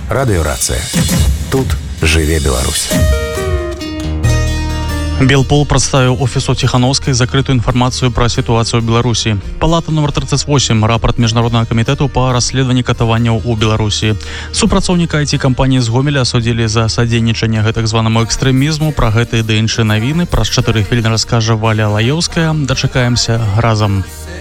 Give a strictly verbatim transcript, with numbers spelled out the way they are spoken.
Радыёрацыя. Тут жыве Беларусь. Белпол прадставіў офісу Ціхановскай закрытую інфармацыю пра сітуацыю ў Беларусі. Палата номер тридцать восемь, рапорт Міжнароднага камітэту па расследаванні катаванняў у Беларусі. Супрацоўніка ай ти-кампаніі з Гомеля асудзілі за садзейнічанне гэтак званаму экстрэмізму. Пра гэтыя ды іншыя навіны праз чатыры хвіліны раскажа Валя Лаёўская. Дачакаемся разам.